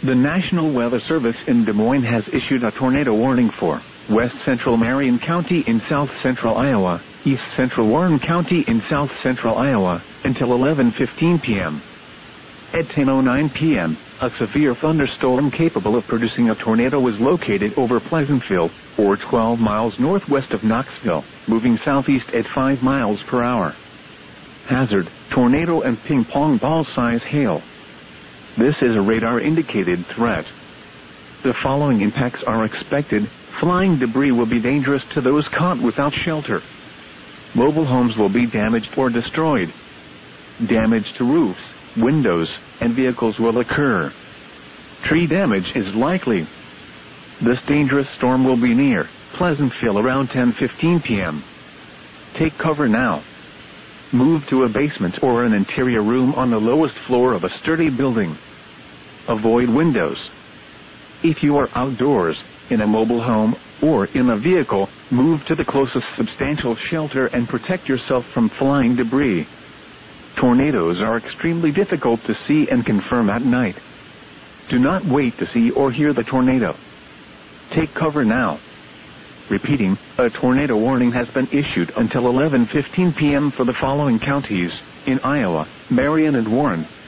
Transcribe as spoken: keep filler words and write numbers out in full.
The National Weather Service in Des Moines has issued a tornado warning for west central Marion County in south central Iowa, east central Warren County in south central Iowa, until eleven fifteen p m At ten oh nine p m, a severe thunderstorm capable of producing a tornado was located over Pleasantville, or twelve miles northwest of Knoxville, moving southeast at five miles per hour. Hazard: tornado and ping-pong ball-size hail. This is a radar-indicated threat. The following impacts are expected. Flying debris will be dangerous to those caught without shelter. Mobile homes will be damaged or destroyed. Damage to roofs, windows, and vehicles will occur. Tree damage is likely. This dangerous storm will be near Pleasantville around ten fifteen p m Take cover now. Move to a basement or an interior room on the lowest floor of a sturdy building. Avoid windows. If you are outdoors, in a mobile home, or in a vehicle, move to the closest substantial shelter and protect yourself from flying debris. Tornadoes are extremely difficult to see and confirm at night. Do not wait to see or hear the tornado. Take cover now. Repeating, a tornado warning has been issued until eleven fifteen p m for the following counties in Iowa: Marion and Warren,